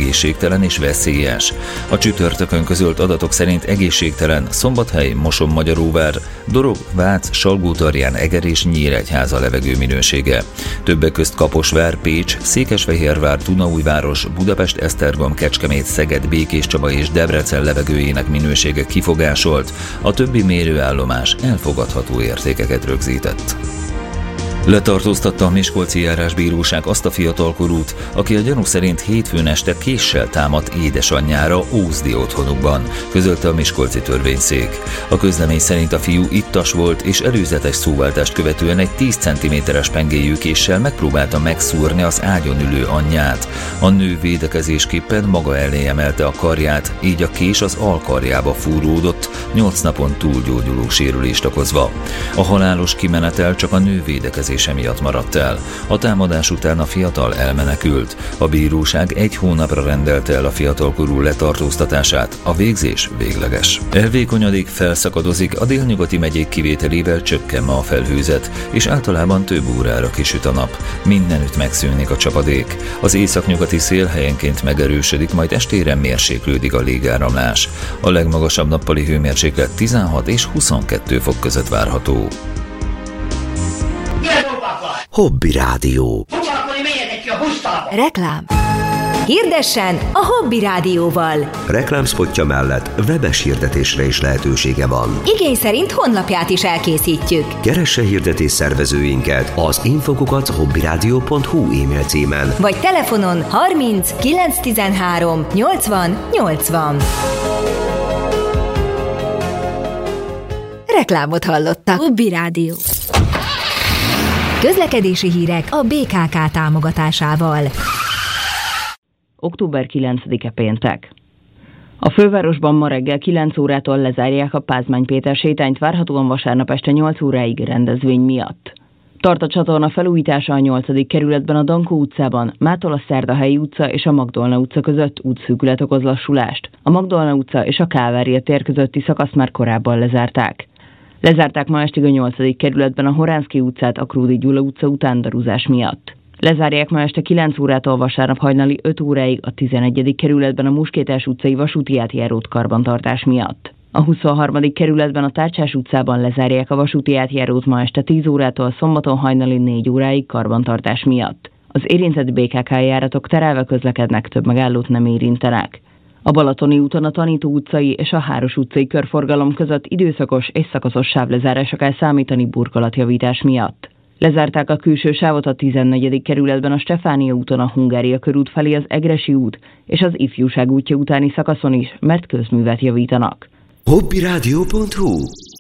egészségtelen és veszélyes. A csütörtökön közölt adatok szerint egészségtelen Szombathely, Moson-Magyaróvár, Dorog, Vác, Salgótarján, Eger és Nyíregyháza levegő minősége. Többek közt Kaposvár, Pécs, Székesfehérvár, Dunaújváros, Budapest, Esztergom, Kecskemét, Szeged, Békéscsaba és Debrecen levegőjének minősége kifogásolt, a többi mérőállomás elfogadható értékeket rögzített. Letartóztatta a Miskolci Járásbíróság azt a fiatalkorút, aki a gyanúk szerint hétfőn este késsel támadt édesanyjára Ózdi otthonukban, közölte a miskolci törvényszék. A közlemény szerint a fiú ittas volt, és előzetes szóváltást követően egy 10 cm-es pengéjű késsel megpróbálta megszúrni az ágyon ülő anyját. A nő védekezésképpen maga elé emelte a karját, így a kés az alkarjába fúródott, 8 napon túlgyógyuló sérülést okozva. A halálos kimenetel csak a nő védekezése miatt maradt el. A támadás után a fiatal elmenekült. A bíróság 1 hónapra rendelte el a fiatalkorú letartóztatását. A végzés végleges. Elvékonyodik, felszakadozik, a délnyugati megyék kivételével csökken ma a felhőzet, és általában több órára kisüt a nap. Mindenütt megszűnik a csapadék. Az északnyugati szél helyenként megerősödik, majd estére mérséklődik a légáramlás. A legmagasabb nappali hőmérséklet 16 és 22 fok között várható. Hobby Rádió. Reklám. Hirdessen a Hobby Rádióval. Reklámszpotja mellett webes hirdetésre is lehetősége van. Igény szerint honlapját is elkészítjük. Keresse hirdetés szervezőinket az info@hobbyradio.hu e-mail címen. Vagy telefonon 30 913 80 80. Reklámot hallottak. Hobby Rádió. Közlekedési hírek a BKK támogatásával. Október 9-e péntek. A fővárosban ma reggel 9 órától lezárják a Pázmány Péter sétányt, várhatóan vasárnap este 8 óráig rendezvény miatt. Tart a csatorna felújítása a 8. kerületben a Dankó utcában, mától a Szerdahelyi utca és a Magdolna utca között útszűkület okoz lassulást. A Magdolna utca és a Kálvária tér közötti szakaszt már korábban lezárták. Lezárták ma estig a 8. kerületben a Horánszky utcát a Krúdy Gyula utca után darúzás miatt. Lezárják ma este 9 órától vasárnap hajnali 5 óráig a 11. kerületben a Muskétás utcai vasúti átjárót karbantartás miatt. A 23. kerületben a Tárcsás utcában lezárják a vasúti átjárót ma este 10 órától szombaton hajnali 4 óráig karbantartás miatt. Az érintett BKK járatok terelve közlekednek, több megállót nem érintenek. A Balatoni úton a Tanító utcai és a Háros utcai körforgalom között időszakos és szakaszos sávlezárásra kell számítani burkolatjavítás miatt. Lezárták a külső sávot a 14. kerületben a Stefánia úton a Hungária körút felé az Egressy út és az Ifjúság útja utáni szakaszon is, mert közművet javítanak. hobbyradio.hu.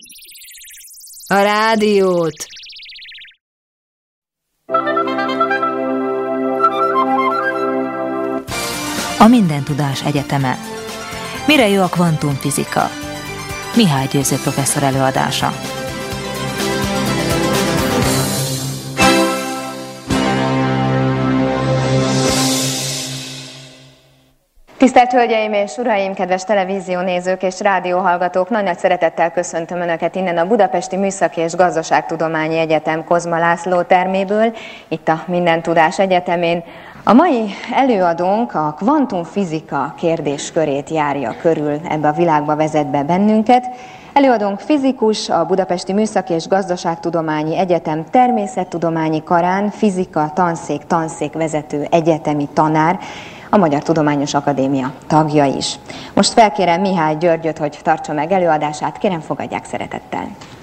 A rádiót! A Mindentudás Egyeteme. Mire jó a kvantumfizika? Mihály Győző professzor előadása. Tisztelt Hölgyeim és Uraim, kedves televíziónézők és rádióhallgatók! Nagy szeretettel köszöntöm Önöket innen a Budapesti Műszaki és Gazdaságtudományi Egyetem Kozma László terméből, itt a Mindentudás Egyetemén. A mai előadónk a kvantumfizika kérdéskörét járja körül, ebbe a világba vezet be bennünket. Előadónk fizikus, a Budapesti Műszaki és Gazdaságtudományi Egyetem Természettudományi Karán fizika tanszékvezető egyetemi tanár, a Magyar Tudományos Akadémia tagja is. Most felkérem Mihály Györgyöt, hogy tartsa meg előadását, kérem fogadják szeretettel.